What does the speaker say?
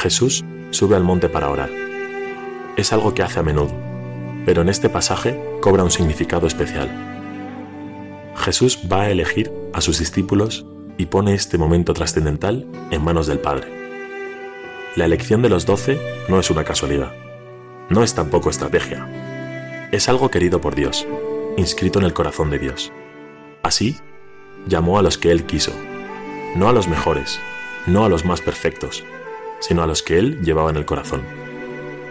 Jesús sube al monte para orar. Es algo que hace a menudo, pero en este pasaje cobra un significado especial. Jesús va a elegir a sus discípulos y pone este momento trascendental en manos del Padre. La elección de los 12 no es una casualidad, no es tampoco estrategia. Es algo querido por Dios, inscrito en el corazón de Dios. Así, llamó a los que Él quiso, no a los mejores, no a los más perfectos, sino a los que Él llevaba en el corazón.